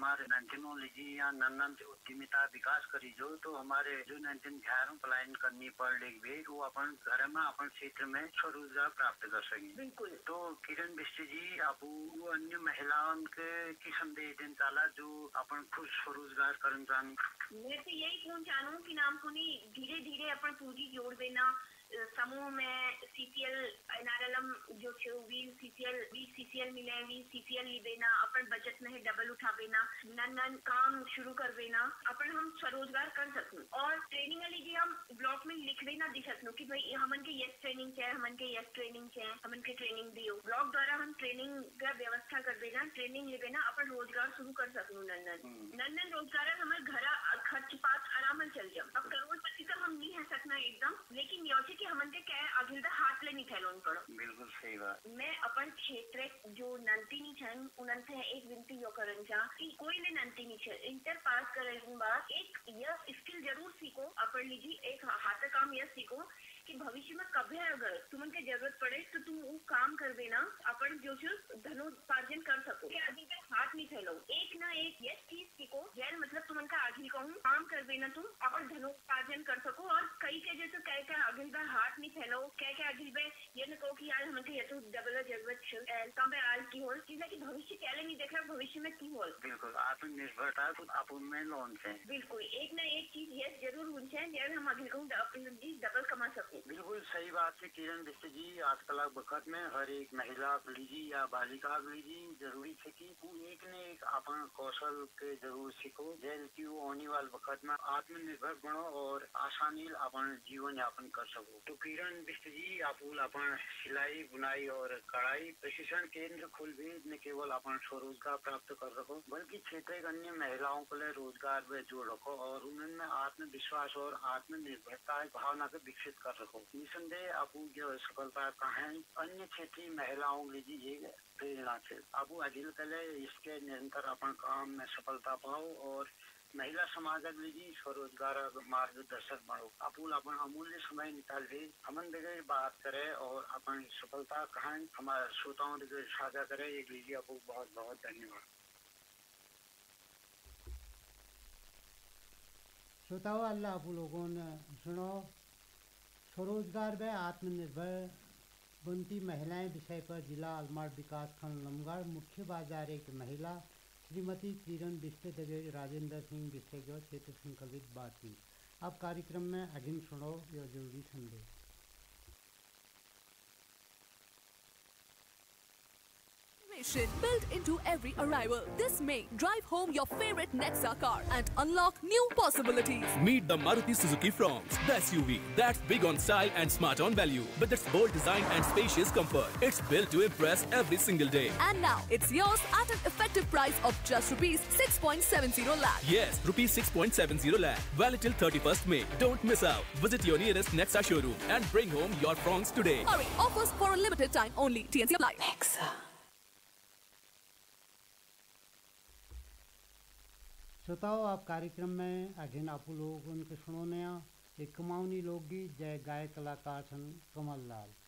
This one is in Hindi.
हमारे टेक्नोलॉजी या नन्नन उद्यमिता विकास करी जो तो हमारे जो नंतिन घरों पलायन करनी पड़ भी वो अपन घर में अपन क्षेत्र में स्वरोजगार प्राप्त कर सकें। बिल्कुल। तो किरण बिष्ट जी आप वो अन्य महिलाओं के की संदेश देन चाला जो अपन खुद स्वरोजगार करन चाहूँ। मैं तो यही कहना चाहूँ कि नाम को नहीं धीरे धीरे अपन पूंजी जोड़ देना समूह में सीसीएल एनआरएलएम जो छे वी सीसीएल मिले वी सीसीएल ली देना अपन बजट में डबल उठा देना नन काम शुरू कर देना अपन हम स्वरोजगार कर सकूं और ट्रेनिंग लीजिए हम ब्लॉक में लिख देना दी सकूं कि भाई हमन के यस ट्रेनिंग है हमन के यस ट्रेनिंग है हमन के ट्रेनिंग दियो ब्लॉक द्वारा हम ट्रेनिंग का व्यवस्था कर देना ट्रेनिंग ले देना अपन रोजगार शुरू कर सकूं नन्नन रोजगार हमारे घर खर्च पात आराम चल जाओ। अब करोड़पति तो हम नहीं है सकना एकदम लेकिन योचे कि हमन के क्या अगिलदा हाथ ले नहीं फैलोन पड़ो। बिल्कुल सही बात। मैं अपन क्षेत्र जो नंती नहीं छन उनसे एक विनती यो करन चा कि कोई ने नंती नहीं छे इंटर पास करन बाद एक यह स्किल जरूर सीखो अपन लीजिए एक हाथ काम यह सीखो कि भविष्य में कभी अगर तुमन के जरूरत पड़े तो तुम वो काम कर देना अपन जो धनोपार्जन कर सको आगे का हाथ नहीं फैलो एक ना एक ये चीज सीखो जैन मतलब तुमन का आगे कहूँ काम कर देना तुम अपन धनोपार्जन कर सको और कई के जैसे कह के आगे का हाथ नहीं फैलो कह के आगे में ये न कहो कि यार हमन के ये तो डबल जरूरत कम है आज की होल चीज है कि भविष्य क्या नहीं देख रहा भविष्य में की होल। बिल्कुल आत्मनिर्भरता तो आप उनमें लोन से बिल्कुल एक ना एक चीज ये जरूर होनी चाहिए हम आगे कहूँ डबल कमा सको। बिल्कुल सही बात है किरण बिष्ट जी आजकल वक्त में हर एक महिला लीजी या बालिका लीजी जरूरी है कि वो एक ने एक अपन कौशल के जरूर सीखो जैसे वो आने वाले वक्त में आत्मनिर्भर बनो और आसानी अपन जीवन यापन कर सको। तो किरण बिष्ट जी आप अपन सिलाई बुनाई और कढ़ाई प्रशिक्षण केंद्र खोल भी न केवल अपन स्वरोजगार प्राप्त कर सको बल्कि क्षेत्र के अन्य महिलाओं के लिए रोजगार में जोड़ रखो और उनमें आत्मविश्वास और आत्मनिर्भरता भावना को विकसित कर सको। निसंदेह आपको जो सफलता कहानी अन्य क्षेत्रीय महिलाओं के लिए प्रेरणा है। आपको अजिल कले इसके निरंतर अपन काम में सफलता पाओ और महिला समाज के लिए स्वरोजगार मार्गदर्शक बनो। अपुल अपन अमूल्य समय निकाल के हमन देखे बात करे और अपन सफलता कहानी हमारे श्रोताओं के साझा करे एक लीजिए आपको बहुत बहुत धन्यवाद। श्रोताओं अल्लाह आप लोगों ने सुनो स्वरोजगार व आत्मनिर्भर बनती महिलाएं विषय पर जिला अलमाड़ विकास खंड लमगढ़ मुख्य बाजार एक महिला श्रीमती किरण बिष्ट दगे राजेंद्र सिंह बिष्ट जो क्षेत्र संकलित बातचीत। अब कार्यक्रम में अगिन सुनो यह जरूरी संदेश। Built into every arrival. This May, drive home your favorite Nexa car and unlock new possibilities. Meet the Maruti Suzuki Fronx, the SUV that's big on style and smart on value. With its bold design and spacious comfort, it's built to impress every single day. And now, it's yours at an effective price of just rupees 6.70 lakh. Yes, rupees 6.70 lakh. Valid till 31st May. Don't miss out. Visit your nearest Nexa showroom and bring home your Fronx today. Hurry, offers for a limited time only. TNC apply. Nexa. श्रोताओं आप कार्यक्रम में अगिन आप लोग उनके सुनो नया एक कमाऊनी लोकगीत जय गायक कलाकार कमल लाल।